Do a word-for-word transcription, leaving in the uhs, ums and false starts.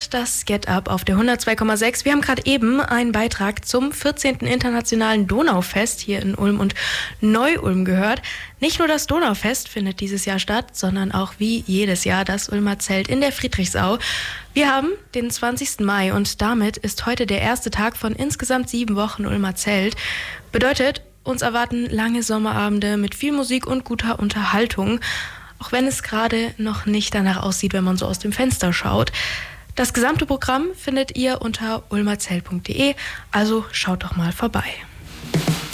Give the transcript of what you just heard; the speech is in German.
hört das Get Up auf der hundertzwei Komma sechs. Wir haben gerade eben einen Beitrag zum vierzehnten Internationalen Donaufest hier in Ulm und Neu-Ulm gehört. Nicht nur das Donaufest findet dieses Jahr statt, sondern auch wie jedes Jahr das Ulmer Zelt in der Friedrichsau. Wir haben den zwanzigsten Mai und damit ist heute der erste Tag von insgesamt sieben Wochen Ulmer Zelt. Bedeutet, uns erwarten lange Sommerabende mit viel Musik und guter Unterhaltung. Auch wenn es gerade noch nicht danach aussieht, wenn man so aus dem Fenster schaut. Das gesamte Programm findet ihr unter ulmerzelt punkt de, also schaut doch mal vorbei.